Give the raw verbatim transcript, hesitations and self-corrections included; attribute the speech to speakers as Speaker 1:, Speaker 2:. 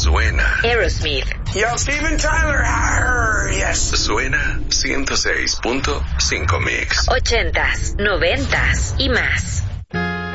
Speaker 1: suena.
Speaker 2: Aerosmith.
Speaker 3: Yo, Steven Tyler. Arr, yes.
Speaker 1: Suena ciento seis punto cinco Mix.
Speaker 2: Ochentas, noventas y más.